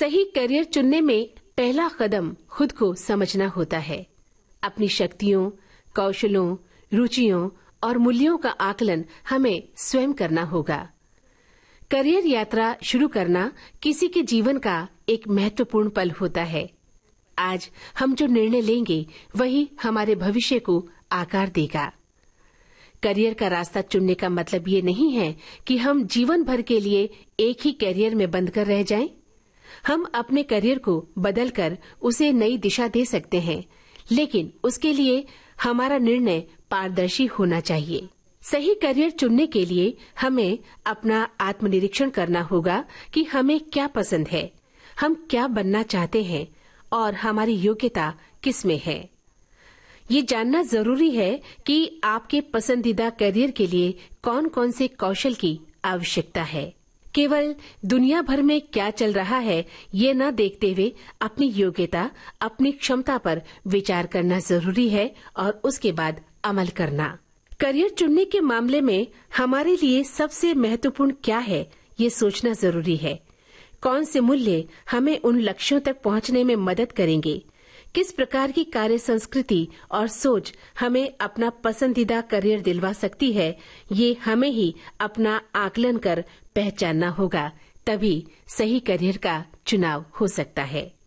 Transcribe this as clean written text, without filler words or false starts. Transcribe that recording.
सही करियर चुनने में पहला कदम खुद को समझना होता है। अपनी शक्तियों, कौशलों, रुचियों और मूल्यों का आकलन हमें स्वयं करना होगा। करियर यात्रा शुरू करना किसी के जीवन का एक महत्वपूर्ण पल होता है। आज हम जो निर्णय लेंगे वही हमारे भविष्य को आकार देगा। करियर का रास्ता चुनने का मतलब ये नहीं है कि हम जीवन भर के लिए एक ही करियर में बंद कर रह जाएं। हम अपने करियर को बदलकर उसे नई दिशा दे सकते हैं, लेकिन उसके लिए हमारा निर्णय पारदर्शी होना चाहिए। सही करियर चुनने के लिए हमें अपना आत्मनिरीक्षण करना होगा कि हमें क्या पसंद है, हम क्या बनना चाहते हैं और हमारी योग्यता किस में है। ये जानना जरूरी है कि आपके पसंदीदा करियर के लिए कौन कौन से कौशल की आवश्यकता है। केवल दुनिया भर में क्या चल रहा है ये न देखते हुए अपनी योग्यता, अपनी क्षमता पर विचार करना जरूरी है और उसके बाद अमल करना। करियर चुनने के मामले में हमारे लिए सबसे महत्वपूर्ण क्या है ये सोचना जरूरी है। कौन से मूल्य हमें उन लक्ष्यों तक पहुंचने में मदद करेंगे, किस प्रकार की कार्य संस्कृति और सोच हमें अपना पसंदीदा करियर दिलवा सकती है, ये हमें ही अपना आकलन कर पहचानना होगा। तभी सही करियर का चुनाव हो सकता है।